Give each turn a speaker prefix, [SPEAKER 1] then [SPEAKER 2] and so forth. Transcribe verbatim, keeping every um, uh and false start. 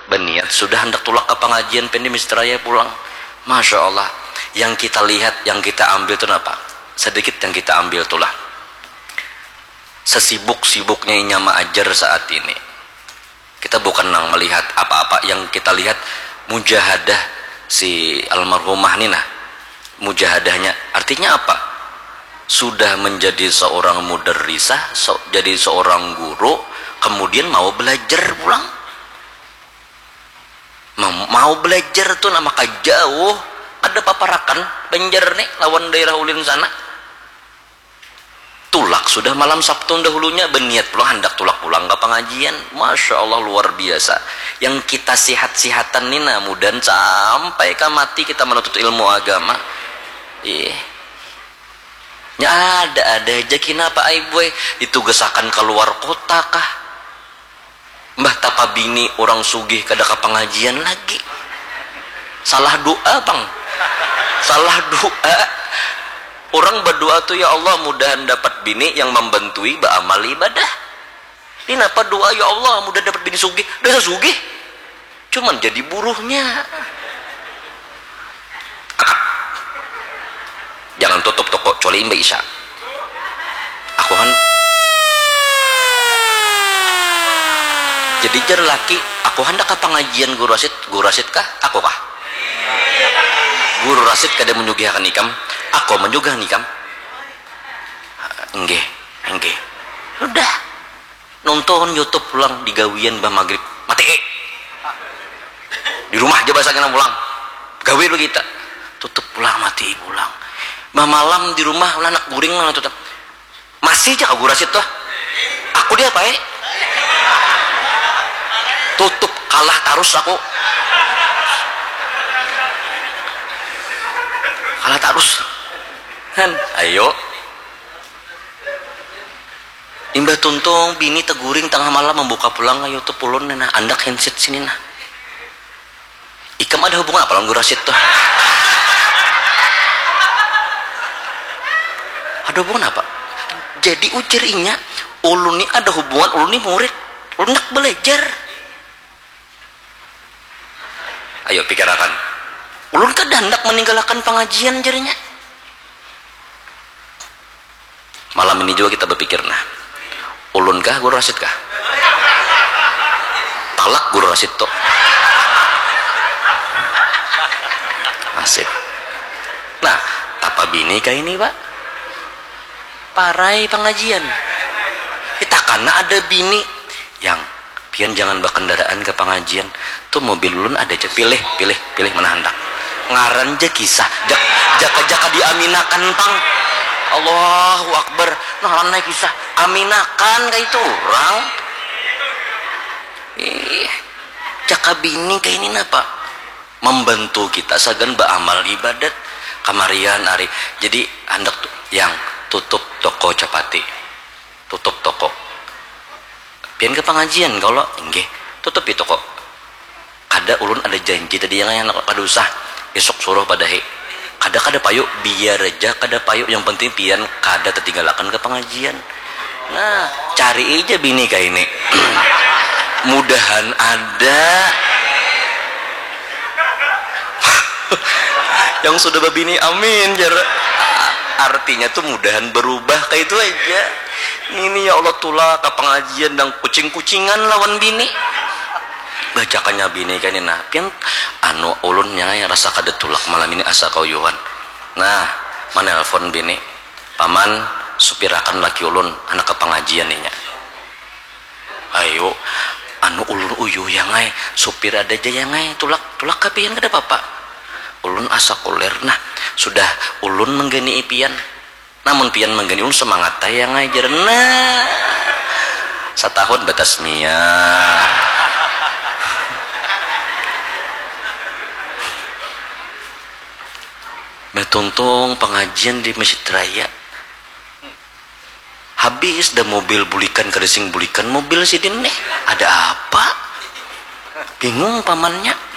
[SPEAKER 1] berniat sudah hendak tulak ke pengajian Pendi Mistraya pulang. Masya Allah, yang kita lihat, yang kita ambil itu apa? Sedikit yang kita ambil itulah sesibuk-sibuknya Inyama Ajar saat ini. Kita bukan nang melihat apa-apa, yang kita lihat mujahadah si almarhumah Nina. Mujahadahnya artinya apa? Sudah menjadi seorang mudarrisah, so, jadi seorang guru, kemudian mau belajar pulang. Mau, mau belajar tuh nama jauh, ada paparakan Banjar nih lawan daerah ulin sana. Tulak sudah malam Sabtu dahulunya berniat pulang, hendak tulak pulang ke pengajian. Masya Allah, luar biasa. Yang kita sihat-sihatan nina mudan sampai ke mati kita menuntut ilmu agama. Ih, ya ada ada aja kenapa ibu ditugasakan keluar kota kah? Mbah tapa bini orang sugih kada ke pengajian lagi. Salah doa bang, salah doa. Orang berdoa tuh ya Allah mudahan dapat bini yang membantui beramal ibadah. Ini apa doa ya Allah mudah dapat bini sugih, dah sugih. Cuman jadi buruhnya. Jangan tutup toko kecuali Mbak Isya. Aku kan jadi jar laki, aku hendak ke pengajian Guru Rasid, Guru Rasid kah? Aku kah? Guru Rasid kada menyugihakan ikam, aku menyugah nikam. Enggih, enggih. Udah. Nonton YouTube pulang di gawian bah maghrib. Mati. Di rumah aja bahasanya pulang. Gawe lu kita. Tutup pulang mati pulang. Bah malam di rumah anak guring lah tutup. Masih aja Guru Rasid tuh. Aku dia apa eh? Tutup kalah tarus aku. Kalah tarus. Kan, ayo. Imbah tuntung bini teguring tengah malam membuka pulang ayo tuh pulun nah andak handset sini nah. Ikam ada hubungan apa dengan Guru Rasid tuh? Ada hubungan apa? Jadi ucirinya ulun ini ada hubungan, ulun ini murid, ulun nak belajar. Ayo pikirkan. Ulun kan hendak meninggalkan pengajian jarinya. Malam ini juga kita berpikir nah, ulun kah Guru Rasid kah? Talak Guru Rasid tuh. Asik. Nah, tapa bini kah ini pak? Parai pengajian. Kita karena ada bini yang pian jangan berkendaraan ke pengajian. Tuh mobil ulun ada aja pilih, pilih, pilih mana hendak. Ngaran aja kisah, jak, jaka-jaka diaminakan pang. Allahu Akbar, nah naik kisah aminakan kayak itu orang. Ih, jaka bini kayak ini napa? Membantu kita sagan beramal ibadat kamarian hari. Jadi hendak yang tutup toko capati, tutup toko. Pian ke pengajian kalau enggak tutup itu toko. Ada ulun ada janji tadi yang yang kada usah esok suruh pada he. Kada kada payuk biar aja kada payuk yang penting pian kada tertinggalakan ke pengajian. Nah cari aja bini kayak ini. Mudahan ada yang sudah berbini amin jar. Artinya tuh mudahan berubah kayak itu aja. Ini ya Allah tulah ke pengajian dan kucing-kucingan lawan bini. Bacakannya bini kan ini nah pian anu ulunnya yang rasa kada tulak malam ini asa kauyuhan. Nah mana telepon bini paman supirakan laki ulun anak ke pengajian nih. Ayo anu ulun uyuh yang ngai supir ada aja yang ngai tulak tulak ke pian kada apa-apa. Ulun asa kuler nah sudah ulun menggani pian. Namun pian menggani ulun semangat tayang ngai jarena. Setahun batas mia. Betuntung pengajian di Masjid Raya habis dah mobil bulikan keresing bulikan mobil si din nih ada apa bingung pamannya